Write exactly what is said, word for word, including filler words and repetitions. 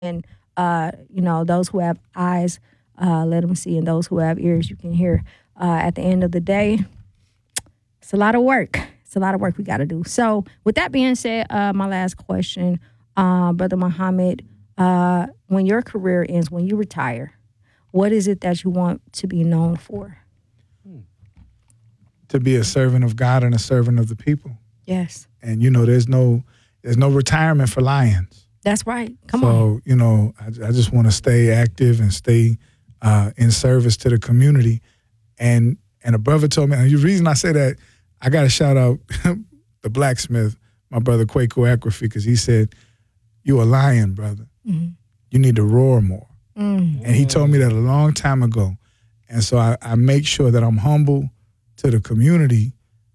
and uh, you know, those who have eyes, uh, let them see, and those who have ears, you can hear. Uh, at the end of the day, it's a lot of work. It's a lot of work we got to do. So, with that being said, uh, my last question, uh, Brother Muhammad, uh, when your career ends, when you retire, what is it that you want to be known for? To be a servant of God and a servant of the people. Yes. And, you know, there's no there's no retirement for lions. That's right. Come so, on. So, you know, I, I just want to stay active and stay uh, in service to the community. And and a brother told me, and the reason I say that, I got to shout out the blacksmith, my brother Kwaku Akrafi, because he said, you a lion, brother. Mm-hmm. You need to roar more. Mm-hmm. And he told me that a long time ago. And so I, I make sure that I'm humble to the community